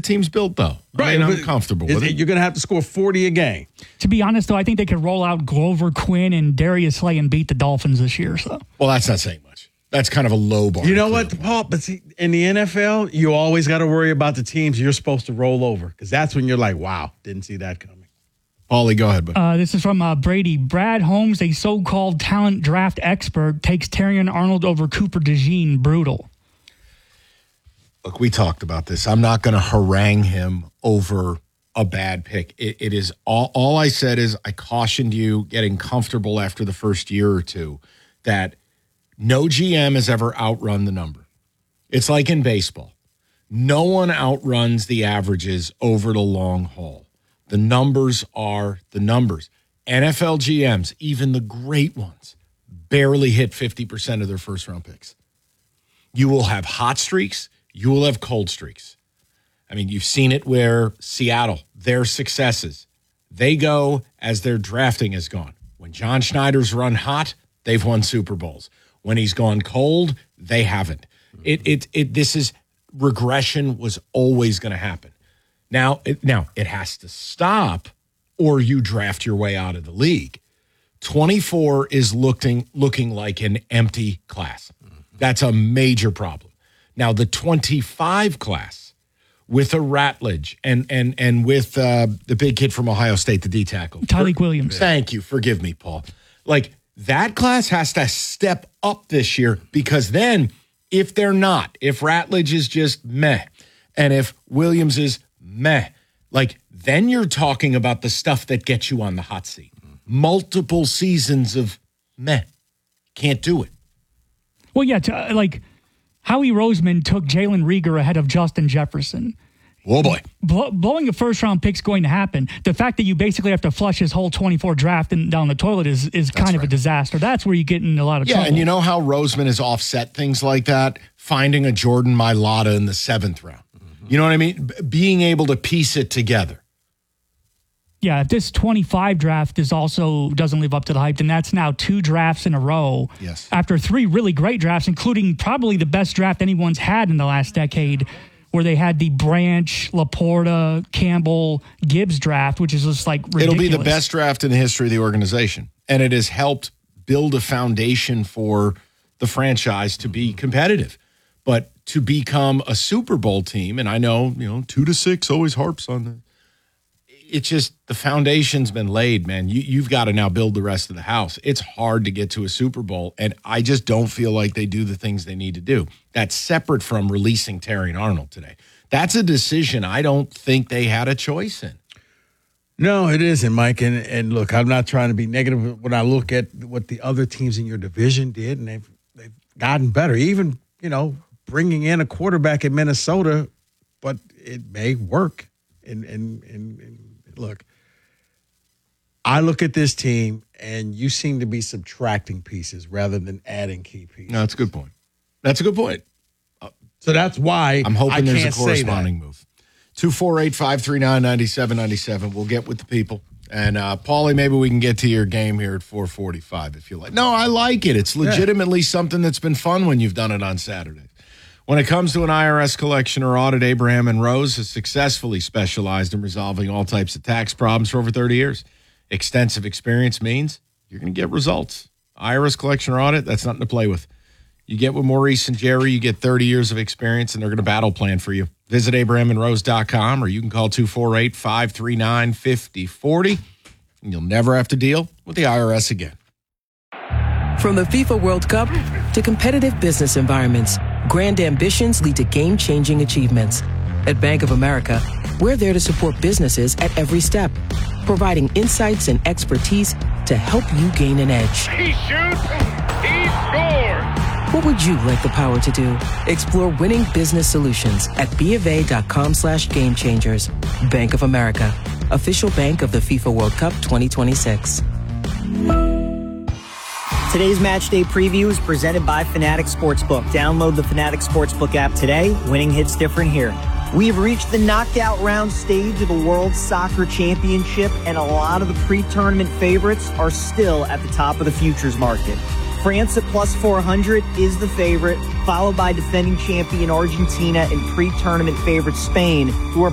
team's built, though. Right. I'm comfortable with it. You're going to have to score 40 a game. To be honest, though, I think they could roll out Glover Quinn and Darius Slay and beat the Dolphins this year. So, well, that's not saying much. That's kind of a low bar. You know what, Paul? But see, in the NFL, you always got to worry about the teams you're supposed to roll over because that's when you're like, wow, didn't see that coming. Paulie, go ahead. This is from Brady. Brad Holmes, a so-called talent draft expert, takes Terrion Arnold over Cooper DeJean. Brutal. Look, we talked about this. I'm not going to harangue him over a bad pick. It is all I said is I cautioned you getting comfortable after the first year or two that no GM has ever outrun the number. It's like in baseball. No one outruns the averages over the long haul. The numbers are the numbers. NFL GMs, even the great ones, barely hit 50% of their first-round picks. You will have hot streaks. You will have cold streaks. I mean, you've seen it where Seattle, their successes, they go as their drafting has gone. When John Schneider's run hot, they've won Super Bowls. When he's gone cold, they haven't. This is regression was always going to happen. Now it has to stop, or you draft your way out of the league. 24 is looking like an empty class. That's a major problem. Now the 25 class with a Ratledge and with the big kid from Ohio State, the D tackle, Tyreek Williams. Thank you. Forgive me, Paul. Like that class has to step up this year because then if they're not, if Ratledge is just meh, and if Williams is meh, like then you're talking about the stuff that gets you on the hot seat. Multiple seasons of meh. Can't do it. Well, yeah, like Howie Roseman took Jalen Reagor ahead of Justin Jefferson. Oh, boy. Blowing a first-round pick's going to happen. The fact that you basically have to flush his whole 24 draft down the toilet is kind of a disaster. That's where you get in a lot of trouble. Yeah, and you know how Roseman has offset things like that? Finding a Jordan Mailata in the 7th round. You know what I mean? Being able to piece it together. Yeah, if this 25 draft doesn't live up to the hype, then that's now 2 drafts in a row. Yes. After 3 really great drafts, including probably the best draft anyone's had in the last decade, where they had the Branch, Laporta, Campbell, Gibbs draft, which is just like ridiculous. It'll be the best draft in the history of the organization, and it has helped build a foundation for the franchise to be competitive. But to become a Super Bowl team, and I know, 2-6 always harps on that. It's just the foundation's been laid, man. You've got to now build the rest of the house. It's hard to get to a Super Bowl, and I just don't feel like they do the things they need to do. That's separate from releasing Terrion Arnold today. That's a decision I don't think they had a choice in. No, it isn't, Mike. And look, I'm not trying to be negative when I look at what the other teams in your division did, and they've gotten better. Even, bringing in a quarterback in Minnesota, but it may work. And look, I look at this team, and you seem to be subtracting pieces rather than adding key pieces. No, that's a good point. That's a good point. So that's why I'm hoping there's a corresponding move. 248-539-9797. We'll get with the people. And, Paulie, maybe we can get to your game here at 4:45 if you like. No, I like it. It's legitimately something that's been fun when you've done it on Saturdays. When it comes to an IRS collection or audit, Abraham and Rose has successfully specialized in resolving all types of tax problems for over 30 years. Extensive experience means you're going to get results. IRS collection or audit, that's nothing to play with. You get with Maurice and Jerry, you get 30 years of experience, and they're going to battle plan for you. Visit AbrahamandRose.com, or you can call 248-539-5040, and you'll never have to deal with the IRS again. From the FIFA World Cup to competitive business environments, grand ambitions lead to game-changing achievements. At Bank of America, we're there to support businesses at every step, providing insights and expertise to help you gain an edge. He shoots, he scores! What would you like the power to do? Explore winning business solutions at BofA.com/gamechangers. Bank of America, official bank of the FIFA World Cup 2026. Today's Match Day Preview is presented by Fanatics Sportsbook. Download the Fanatics Sportsbook app today. Winning hits different here. We have reached the knockout round stage of the World Soccer Championship, and a lot of the pre-tournament favorites are still at the top of the futures market. France at plus 400 is the favorite, followed by defending champion Argentina and pre-tournament favorite Spain, who are